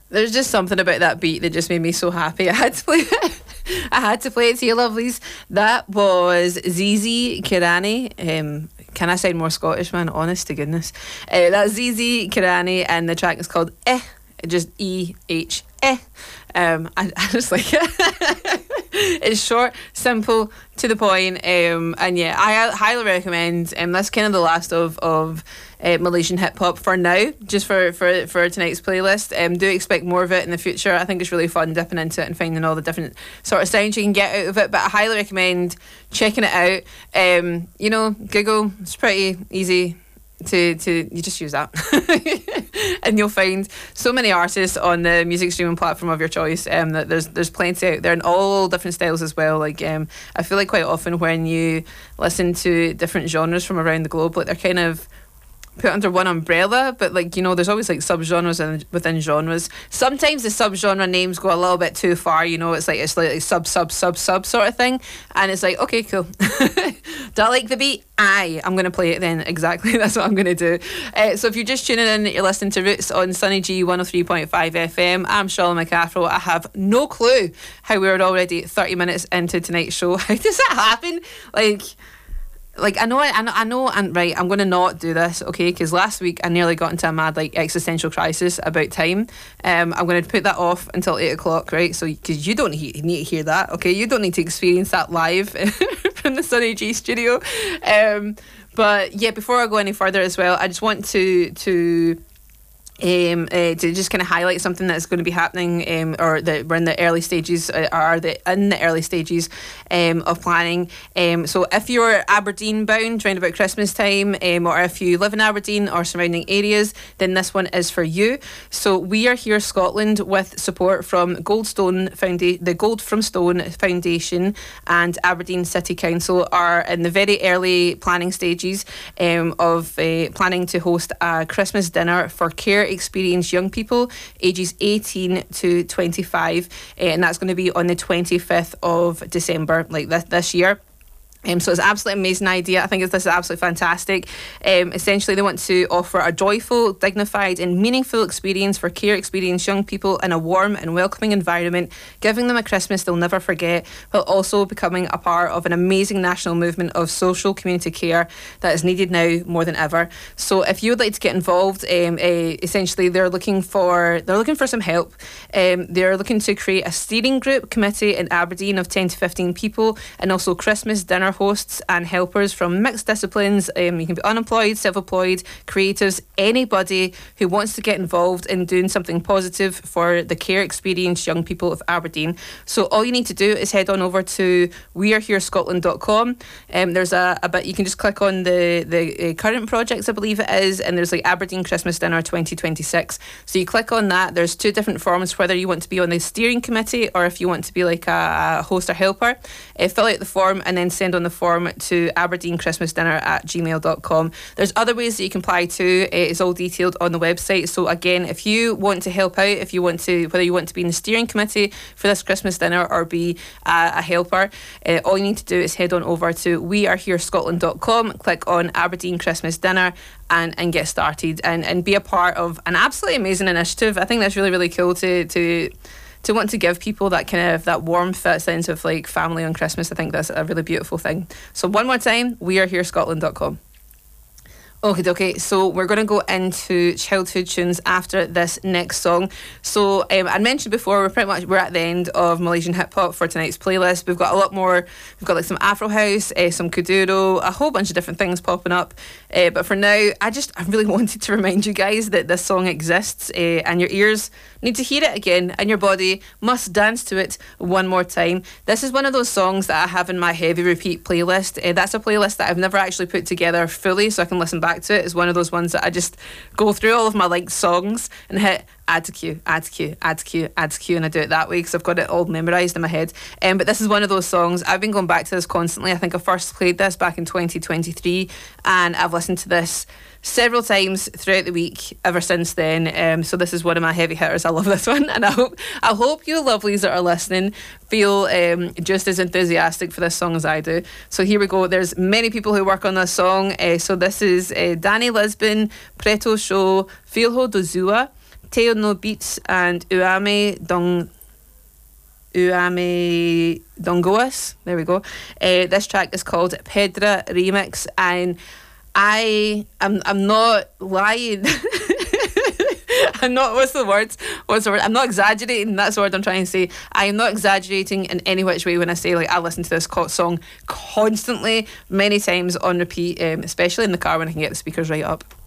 There's just something about that beat that just made me so happy. I had to play it. I had to play it to you, lovelies. That was Zizi Kirani. Can I sound more Scottish, man? Honest to goodness. That's Zizi Kirani, and the track is called Eh. Just E-H. Eh. I just like it. It's short, simple, to the point, and yeah, I highly recommend. That's kind of the last of Malaysian hip hop for now, just for tonight's playlist. Do expect more of it in the future. I think it's really fun dipping into it and finding all the different sort of sounds you can get out of it. But I highly recommend checking it out. Google, it's pretty easy to you just use that and you'll find so many artists on the music streaming platform of your choice, that there's plenty out there in all different styles as well. Like I feel like quite often when you listen to different genres from around the globe, like they're kind of put under one umbrella, but there's always like subgenres within genres. Sometimes the subgenre names go a little bit too far, it's like sub sort of thing, and it's like, okay, cool. Do I like the beat? I'm going to play it then. Exactly, that's what I'm going to do. So if you're just tuning in, you're listening to Roots on Sunny G 103.5 FM. I'm Charlotte McAfro. I have no clue how we're already 30 minutes into tonight's show. How does that happen? I know, and right, I'm going to not do this, okay, because last week I nearly got into a mad, existential crisis about time. I'm going to put that off until 8 o'clock, right, so, because you don't need to hear that, okay, you don't need to experience that live from the Sunny G studio. But, yeah, before I go any further as well, I just want to just kind of highlight something that's going to be happening, or that we're in the early stages, of planning. So if you're Aberdeen bound round about Christmas time, or if you live in Aberdeen or surrounding areas, then this one is for you. So We Are Here Scotland, with support from the Gold from Stone Foundation and Aberdeen City Council, are in the very early planning stages of planning to host a Christmas dinner for care experienced young people ages 18 to 25, and that's going to be on the 25th of December, this year. So it's an absolutely amazing idea. I think this is absolutely fantastic. Essentially, they want to offer a joyful, dignified and meaningful experience for care experienced young people in a warm and welcoming environment, giving them a Christmas they'll never forget, while also becoming a part of an amazing national movement of social community care that is needed now more than ever. So if you would like to get involved, essentially they're looking for some help. They're looking to create a steering group committee in Aberdeen of 10 to 15 people, and also Christmas dinner hosts and helpers from mixed disciplines. You can be unemployed, self-employed, creatives, anybody who wants to get involved in doing something positive for the care experienced young people of Aberdeen. So all you need to do is head on over to weareherescotland.com. There's a bit, you can just click on the current projects, I believe it is, and there's Aberdeen Christmas Dinner 2026. So you click on that. There's two different forms, whether you want to be on the steering committee or if you want to be a host or helper. Fill out the form and then send on the form to aberdeenchristmasdinner@gmail.com. There's other ways that you can apply too. It's all detailed on the website. So again, if you want to help out, whether you want to be in the steering committee for this Christmas dinner or be a helper, all you need to do is head on over to weareherescotland.com, click on Aberdeen Christmas Dinner, and get started and be a part of an absolutely amazing initiative. I think that's really, really cool to want to give people that kind of that warmth, that sense of family on Christmas. I think that's a really beautiful thing. So one more time, weareherescotland.com. Okay, so we're going to go into childhood tunes after this next song. So I mentioned before, we're at the end of Malaysian hip hop for tonight's playlist. We've got a lot more. We've got some Afro house, some kuduro, a whole bunch of different things popping up. But for now, I really wanted to remind you guys that this song exists, and your ears need to hear it again, and your body must dance to it one more time. This is one of those songs that I have in my heavy repeat playlist. That's a playlist that I've never actually put together fully, so I can listen back to it. It's one of those ones that I just go through all of my songs and hit add to queue, add to queue, add to queue, add to queue, and I do it that way because I've got it all memorised in my head. But this is one of those songs. I've been going back to this constantly. I think I first played this back in 2023, and I've listened to this several times throughout the week ever since then. So this is one of my heavy hitters. I love this one, and I hope you lovelies that are listening feel just as enthusiastic for this song as I do. So here we go. There's many people who work on this song. So this is Danny Lisbon, Preto Show, Filho do Zua, Teo No Beats and Uame Dongoas. There we go. This track is called Pedra Remix, and I'm not lying. I'm not. What's the word? I'm not exaggerating. That's the word I'm trying to say. I am not exaggerating in any which way when I say I listen to this song constantly, many times on repeat, especially in the car when I can get the speakers right up.